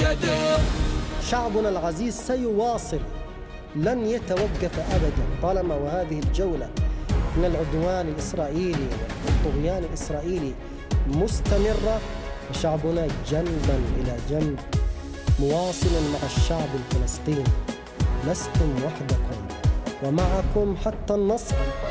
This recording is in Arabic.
أمجد. شعبنا العزيز سيواصل، لن يتوقف أبدا طالما وهذه الجولة من العدوان الإسرائيلي والطغيان الإسرائيلي مستمرة، فشعبنا جنبا إلى جنب مواصلا مع الشعب الفلسطيني. لستم وحدكم ومعكم حتى النصر.